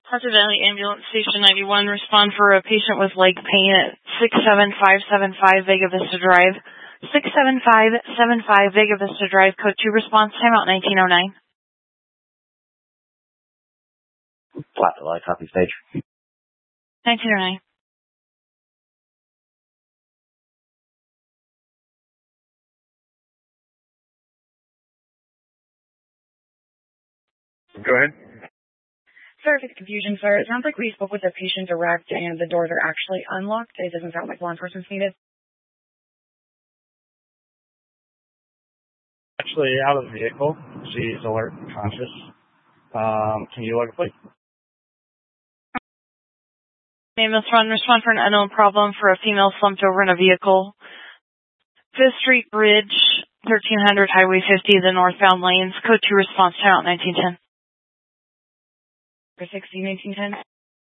Hunter Valley Ambulance Station 91, respond for a patient with leg pain at 67575 Vega Vista Drive. 67575 Vega Vista Drive, code 2 response, timeout 1909. Flat delay, copy stage. 1909. Go ahead. Sorry for the confusion, sir. It sounds like we spoke with the patient direct and the doors are actually unlocked. It doesn't sound like law enforcement's needed. Actually, out of the vehicle. She's alert and conscious. Can you look, please? Name is Ron. Respond for an unknown problem for a female slumped over in a vehicle. 5th Street Bridge, 1300 Highway 50, the northbound lanes. Code 2 response, timeout 1910. For 16, 1910.